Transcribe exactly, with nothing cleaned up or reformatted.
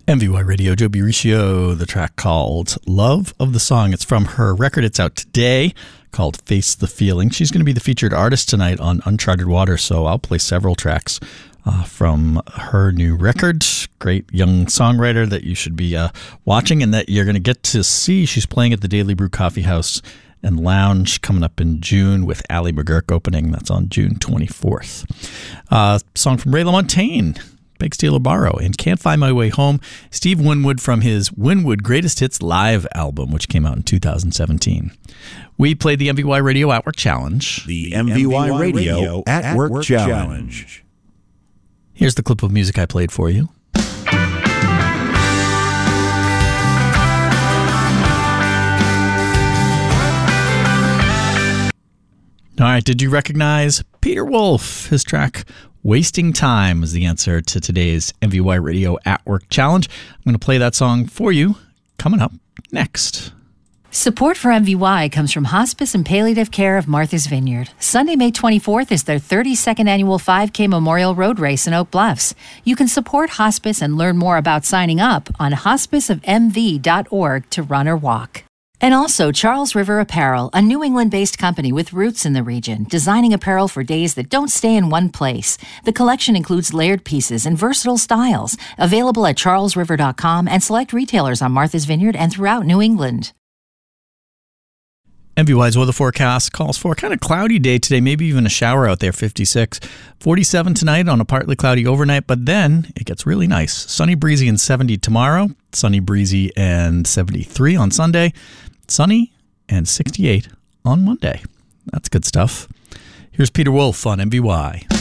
M V Y Radio, Joe Buricio, the track called Love of the Song. It's from her record. It's out today called Face the Feeling. She's going to be the featured artist tonight on Uncharted Water, so I'll play several tracks uh, from her new record. Great young songwriter that you should be uh, watching and that you're going to get to see. She's playing at the Daily Brew Coffee House and Lounge coming up in June with Ali McGurk opening. That's on June twenty-fourth. Uh, song from Ray LaMontagne, Big Steal Borrow, and Can't Find My Way Home. Steve Winwood from his Winwood Greatest Hits Live album, which came out in two thousand seventeen. We played the M V Y Radio At Work Challenge. The M V Y Radio At Work Challenge. Here's the clip of music I played for you. All right, did you recognize Peter Wolf? His track Wasting Time is the answer to today's M V Y Radio At Work Challenge. I'm going to play that song for you coming up next. Support for M V Y comes from Hospice and Palliative Care of Martha's Vineyard. Sunday, May twenty-fourth is their thirty-second annual five K Memorial Road Race in Oak Bluffs. You can support Hospice and learn more about signing up on hospice of m v dot org to run or walk. And also Charles River Apparel, a New England-based company with roots in the region, designing apparel for days that don't stay in one place. The collection includes layered pieces and versatile styles, available at charles river dot com and select retailers on Martha's Vineyard and throughout New England. M V Y's weather forecast calls for a kind of cloudy day today, maybe even a shower out there, fifty-six. forty-seven tonight on a partly cloudy overnight, but then it gets really nice. Sunny, breezy, and seventy tomorrow. Sunny, breezy, and seventy-three on Sunday. Sunny and sixty-eight on Monday. That's good stuff. Here's Peter Wolf on M V Y.